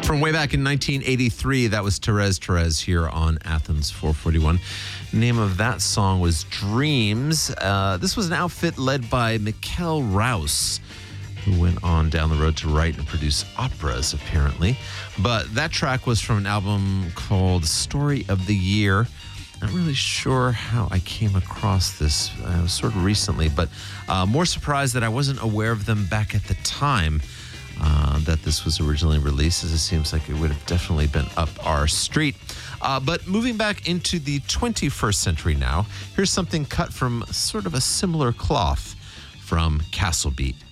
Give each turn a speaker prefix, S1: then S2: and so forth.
S1: From way back in 1983, that was Therese here on Athens 441. Name of that song was Dreams. This was an outfit led by Mikkel Rouse, who went on down the road to write and produce operas, apparently. But that track was from an album called Story of the Year. Not really sure how I came across this sort of recently, but more surprised that I wasn't aware of them back at the time that this was originally released, as it seems like it would have definitely been up our street. But moving back into the 21st century now, here's something cut from sort of a similar cloth from Castle Beat.